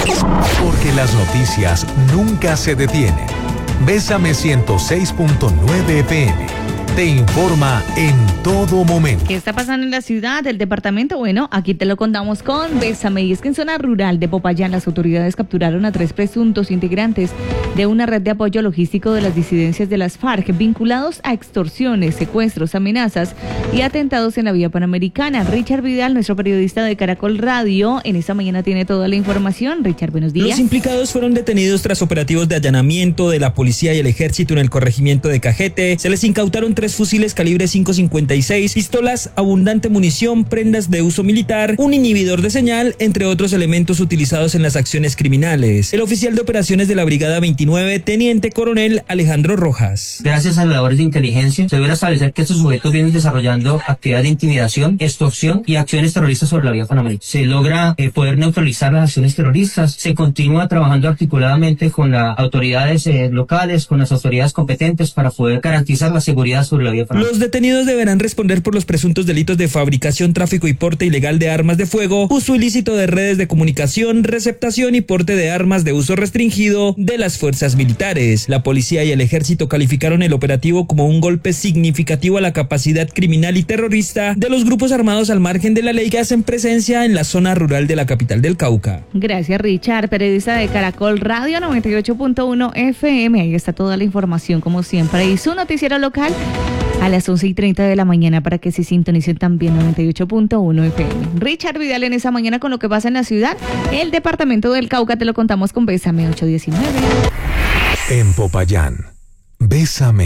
Porque las noticias nunca se detienen. Bésame 106.9 FM. Te informa en todo momento. ¿Qué está pasando en la ciudad, el departamento? Bueno, aquí te lo contamos con Bésame. Y es que en zona rural de Popayán las autoridades capturaron a 3 presuntos integrantes de una red de apoyo logístico de las disidencias de las FARC vinculados a extorsiones, secuestros, amenazas y atentados en la vía panamericana. Richard Vidal, nuestro periodista de Caracol Radio, en esta mañana tiene toda la información. Richard, buenos días. Los implicados fueron detenidos tras operativos de allanamiento de la policía y el ejército en el corregimiento de Cajete. Se les incautaron 3 fusiles calibre 5.56, pistolas, abundante munición, prendas de uso militar, un inhibidor de señal, entre otros elementos utilizados en las acciones criminales. El oficial de operaciones de la Brigada 29, teniente coronel Alejandro Rojas. Gracias a las labores de inteligencia, se logra establecer que estos sujetos vienen desarrollando actividades de intimidación, extorsión y acciones terroristas sobre la vía panamericana. Se logra poder neutralizar las acciones terroristas. Se continúa trabajando articuladamente con las autoridades locales, con las autoridades competentes para poder garantizar la seguridad sobre la vía panamericana. Los detenidos deberán responder por los presuntos delitos de fabricación, tráfico y porte ilegal de armas de fuego, uso ilícito de redes de comunicación, receptación y porte de armas de uso restringido de las fuerzas militares. La policía y el ejército calificaron el operativo como un golpe significativo a la capacidad criminal y terrorista de los grupos armados al margen de la ley que hacen presencia en la zona rural de la capital del Cauca. Gracias, Richard, periodista de Caracol Radio 98.1 FM. Ahí está toda la información como siempre. Y su noticiero local a las 11:30 de la mañana para que se sintonicen también 98.1 FM. Richard Vidal en esa mañana con lo que pasa en la ciudad. El departamento del Cauca te lo contamos con Bésame 819. En Popayán, Bésame.